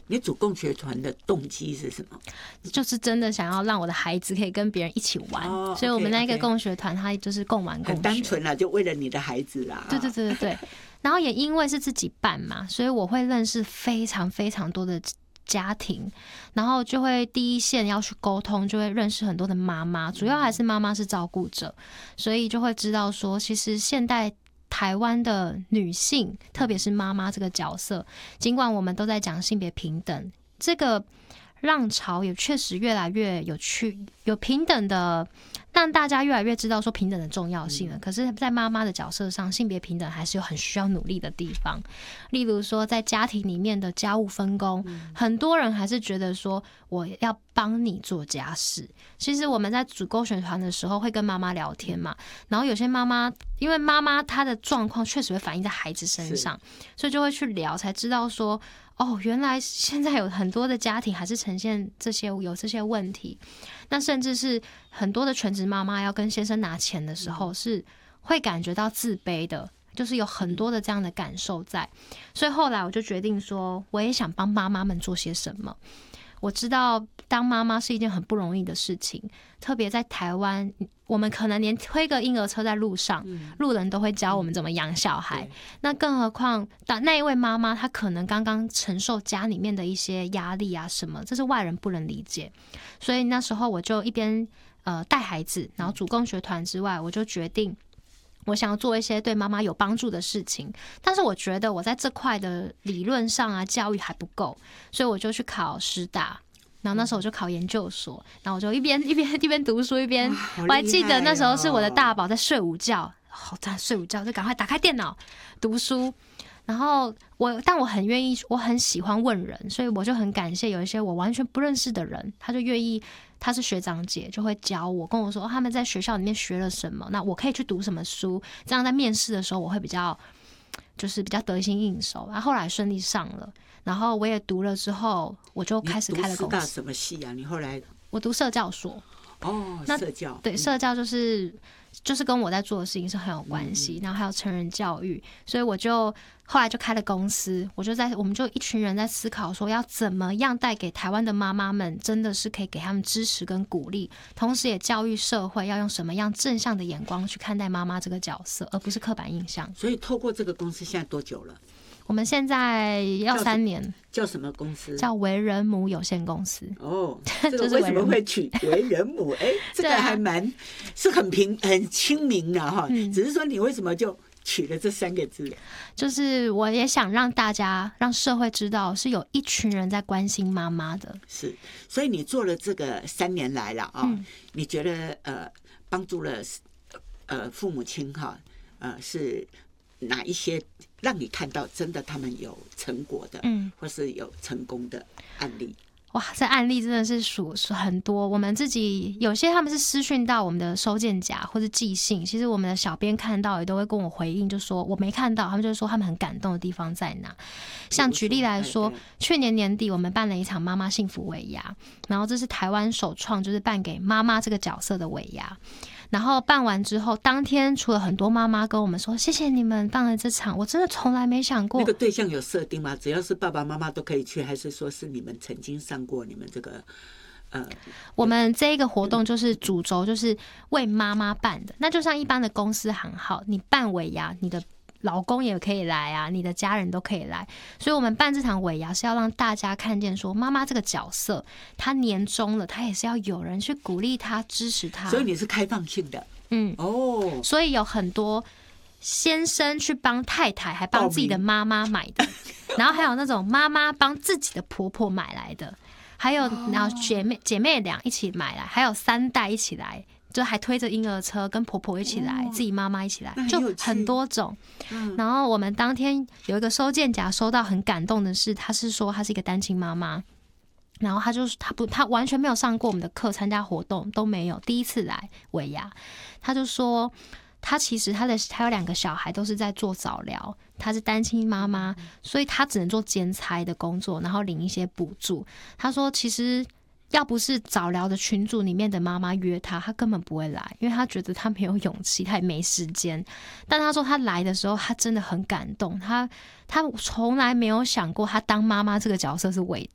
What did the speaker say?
你组共学团的动机是什么？ 就是真的想要让我的孩子可以跟别人一起玩，所以我们那个共学团它就是共玩共学， 很单纯啦，就为了你的孩子啦。 对对对对对。然后也因为是自己办嘛，所以我会认识非常非常多的家庭，然后就会第一线要去沟通，就会认识很多的妈妈，主要还是妈妈是照顾者，所以就会知道说，其实现代台湾的女性，特别是妈妈这个角色，尽管我们都在讲性别平等，这个浪潮也确实越来越有平等的，让大家越来越知道说平等的重要性了。可是，在妈妈的角色上，性别平等还是有很需要努力的地方。例如说，在家庭里面的家务分工，很多人还是觉得说我要帮你做家事。其实我们在组共学团的时候会跟妈妈聊天嘛，然后有些妈妈因为妈妈她的状况确实会反映在孩子身上，所以就会去聊，才知道说。哦，原来现在有很多的家庭还是呈现有这些问题，那甚至是很多的全职妈妈要跟先生拿钱的时候，是会感觉到自卑的，就是有很多的这样的感受在。所以后来我就决定说，我也想帮妈妈们做些什么。我知道当妈妈是一件很不容易的事情，特别在台湾，我们可能连推个婴儿车在路上，路人都会教我们怎么养小孩。那更何况那一位妈妈，她可能刚刚承受家里面的一些压力啊什么，这是外人不能理解。所以那时候我就一边带孩子，然后组共学团之外，我就决定。我想要做一些对妈妈有帮助的事情，但是我觉得我在这块的理论上啊，教育还不够，所以我就去考师大，然后那时候我就考研究所，然后我就一边读书一边，我还记得那时候是我的大宝在睡午觉，好在睡午觉就赶快打开电脑读书。然后但我很愿意，我很喜欢问人，所以我就很感谢有一些我完全不认识的人，他就愿意，他是学长姐，就会教我，跟我说他们在学校里面学了什么，那我可以去读什么书，这样在面试的时候我会比较得心应手。然后后来顺利上了，然后我也读了之后，我就开始开了公司。 你读师大什么系啊？你后来我读社教所。 哦，社教对，社教就是跟我在做的事情是很有关系，然后还有成人教育，所以我就后来就开了公司，我们就一群人在思考说要怎么样带给台湾的妈妈们，真的是可以给他们支持跟鼓励，同时也教育社会要用什么样正向的眼光去看待妈妈这个角色，而不是刻板印象。 所以透过这个公司现在多久了？ 我们现在要3年。 叫什么公司？ 叫为人母有限公司。 哦，这个为什么会取为人母？哎，这个还是很亲民的哈。只是说你为什么就取了这3个字？ 就是我也想让大家让社会知道是有一群人在关心妈妈的。 是，所以你做了这个3年来了啊，你觉得帮助了父母亲哈是哪一些让你看到真的他们有成果的，或是有成功的案例？ 哇，这案例真的是很多。我们自己有些他们是私讯到我们的收件夹或是寄信，其实我们的小编看到也都会跟我回应，就说我没看到，他们就说他们很感动的地方在哪。像举例来说，去年年底我们办了一场妈妈幸福尾牙，然后这是台湾首创，就是办给妈妈这个角色的尾牙。然后办完之后，当天除了很多妈妈跟我们说谢谢你们办了这场，我真的从来没想过。 那个对象有设定吗？只要是爸爸妈妈都可以去，还是说是你们曾经上过你们这个我们这一个活动就是主轴就是为妈妈办的，那就像一般的公司行号，你办尾牙，你的老公也可以来啊，你的家人都可以来，所以我们办这场尾牙是要让大家看见说妈妈这个角色，她年终了，她也是要有人去鼓励她支持她， 所以你是开放性的。 所以有很多先生去帮太太还帮自己的妈妈买的然后还有那种妈妈帮自己的婆婆买来的，还有然后姐妹俩一起买来，还有3代一起来，就还推着婴儿车跟婆婆一起来，自己妈妈一起来，就很多种。然后我们当天有一个收件夹收到很感动的是，他是说他是一个单亲妈妈，然后他完全没有上过我们的课，参加活动都没有，第一次来尾牙，他就说他其实他有2个小孩都是在做早疗，他是单亲妈妈，所以他只能做兼差的工作，然后领一些补助。他说其实要不是早疗的群组里面的妈妈约他根本不会来，因为他觉得他没有勇气，他也没时间。但他说他来的时候他真的很感动，他从来没有想过他当妈妈这个角色是